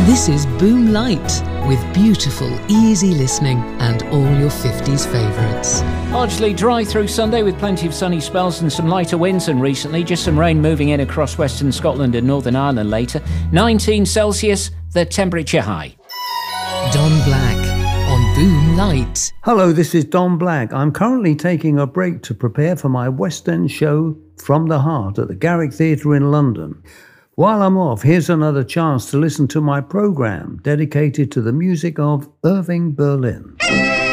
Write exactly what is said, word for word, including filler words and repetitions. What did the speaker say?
This is Boom Light, with beautiful, easy listening and all your fifties favourites. Largely dry through Sunday with plenty of sunny spells and some lighter winds, and recently just some rain moving in across western Scotland and Northern Ireland later. nineteen Celsius, the temperature high. Don Black on Boom Light. Hello, this is Don Black. I'm currently taking a break to prepare for my West End show From the Heart at the Garrick Theatre in London. While I'm off, here's another chance to listen to my programme dedicated to the music of Irving Berlin.